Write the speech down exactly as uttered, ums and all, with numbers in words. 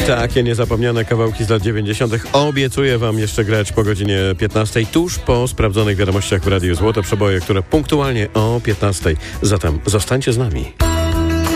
Takie niezapomniane kawałki z lat dziewięćdziesiątych obiecuję wam jeszcze grać po godzinie piętnastej, tuż po sprawdzonych wiadomościach w Radiu Złote Przeboje, które punktualnie o piętnastej. Zatem zostańcie z nami.